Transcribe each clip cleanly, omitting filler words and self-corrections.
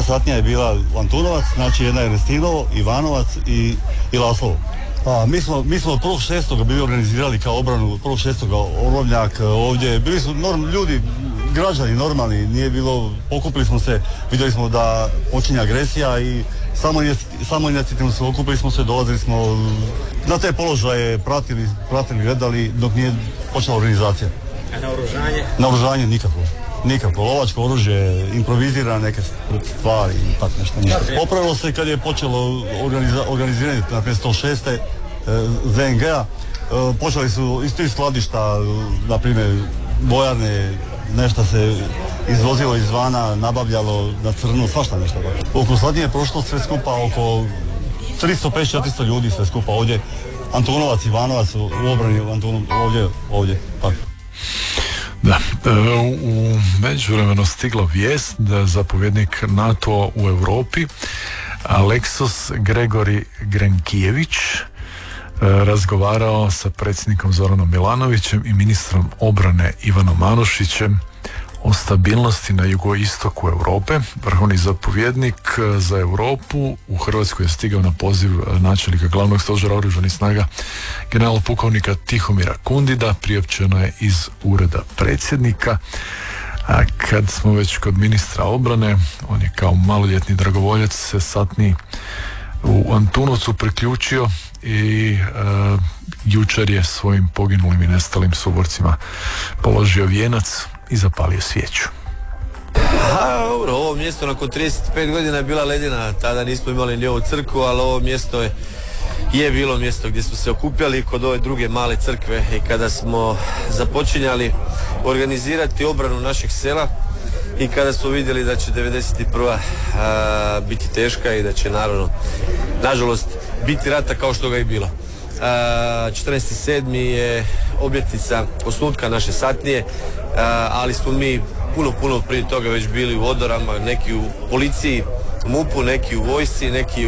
satnija je bila Antunovac, znači jedna je Restinovo, Ivanovac i Laslovo. Mi smo 1.6. bili organizirali kao obranu, 1.6. Orovnjak ovdje, bili su ljudi, građani normalni, nije bilo, okupili smo se, vidjeli smo da počinje agresija i samo inicijativno se okupili smo se, dolazili smo na te položaje, pratili, gledali dok nije počela organizacija. A naoružanje? Naoružanje nikako, lovačko oružje, improvizira neke stvari i tak nešto. Popravilo se kad je počelo organiziranje nakon 106. ZNG-a, počeli su iz tih skladišta, na primjer vojarne, nešto se izvozilo izvana, nabavljalo na crnu, svašta nešto. Oko Slatnije je prošlo sve skupa oko 350-400 ljudi sve skupa ovdje. Antunovac, Ivanovac u obrani, ovdje, tako. Da, u međuvremenu stigla vijest da zapovjednik NATO u Europi Aleksos Gregori Grenkijević razgovarao sa predsjednikom Zoranom Milanovićem i ministrom obrane Ivanom Manušićem o stabilnosti na jugoistoku Europe. Vrhovni zapovjednik za Europu u Hrvatskoj je stigao na poziv načelnika glavnog stožera oružanih snaga generala pukovnika Tihomira Kundida, priopćeno je iz ureda predsjednika. A kad smo već kod ministra obrane, on je kao maloljetni dragovoljac se satniji u Antunovcu priključio i jučer je svojim poginulim i nestalim suborcima položio vijenac i zapalio svijeću. Dobro, ovo mjesto nakon 35 godina je bila ledina, tada nismo imali ni ovu crkvu, ali ovo mjesto je bilo mjesto gdje smo se okupljali kod ove druge male crkve i kada smo započinjali organizirati obranu našeg sela i kada smo vidjeli da će 91. biti teška i da će nažalost biti rata kao što ga je bilo. 14.7. je obljetnica osnutka naše satnije, ali smo mi puno prije toga već bili u odorama, neki u policiji, u MUP-u, neki u vojsci, neki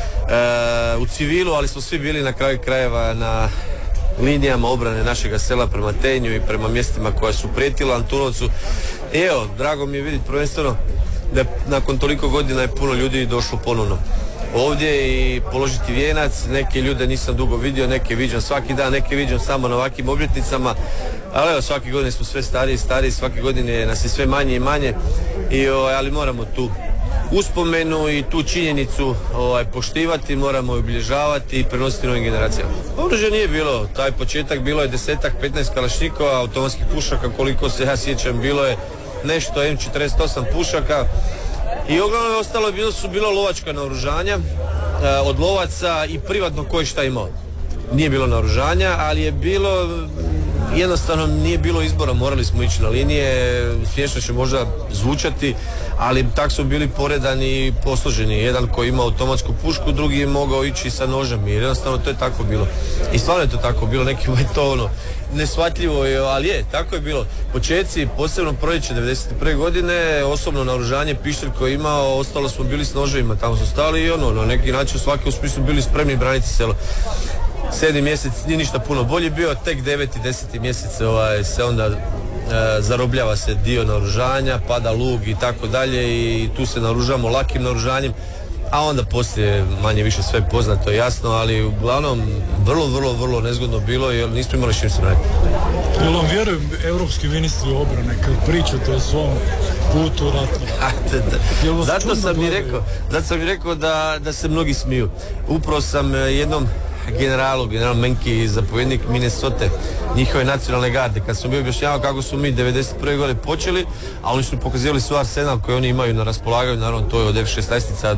u civilu, ali smo svi bili na kraju krajeva na linijama obrane našega sela prema Tenju i prema mjestima koja su prijetila Antunovcu. I evo, drago mi je vidjeti prvenstveno da nakon toliko godina je puno ljudi došlo ponovno ovdje i položiti vijenac. Neke ljude nisam dugo vidio, neke viđam svaki dan, neke viđam samo na ovakvim obljetnicama, ali evo, svake godine smo sve stariji, svake godine nas je sve manje i manje, ali moramo tu uspomenu i tu činjenicu poštivati, moramo obilježavati i prenositi novim generacijama. Oružje nije bilo, taj početak bilo je 10-15 kalašnikova, automatskih pušaka, koliko se ja sjećam, bilo je nešto M48 pušaka i uglavnom ostalo su bilo lovačka naoružanja od lovaca i privatno koji šta imao. Nije bilo naoružanja, ali je bilo, jednostavno nije bilo izbora, morali smo ići na linije, smiješno će možda zvučati, ali tak su bili poredani i posloženi. Jedan koji ima automatsku pušku, drugi je mogao ići sa nožem, jer jednostavno to je tako bilo. I stvarno je to tako bilo, nekima je to neshvatljivo, ali je, tako je bilo. Početci, posebno proljeće 91. godine, osobno naoružanje, pištolj koji je imao, ostalo smo bili s noževima, tamo su stali i na neki način svaki u smislu bili spremni braniti selo. 7. mjesec nije ništa puno bolji bio, tek 9. i 10. mjesec se onda zarobljava se dio naoružanja, pada lug i tako dalje i tu se naoružamo lakim naoružanjem, a onda poslije manje više sve poznato i jasno, ali uglavnom vrlo nezgodno bilo jer nismo imali s čim se raditi. Jel vam vjeruju europski ministri obrane kad pričate o svom putu ratnom? Zato sam i rekao da se mnogi smiju. Upravo sam jednom general Menki, zapovjednik Minnesota, njihove nacionalne garde, kad sam bio objašnjavao kako su mi 91. godine počeli, a oni su pokazivali svoj arsenal koji oni imaju na raspolaganju, naravno to je od F-16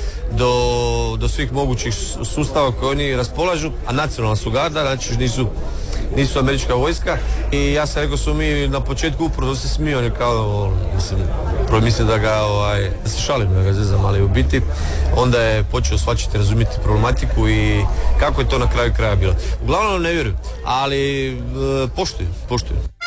do svih mogućih sustava koje oni raspolažu, a nacionalna su garda, znači nisu američka vojska. I ja sam rekao su mi na početku upravo se smiju, on je kao, mislio da se šalim, da ga zezam, ali u biti onda je počeo shvaćati, razumjeti problematiku i kako je to na kraju kraja bilo. Uglavnom ne vjeruju, ali poštuju.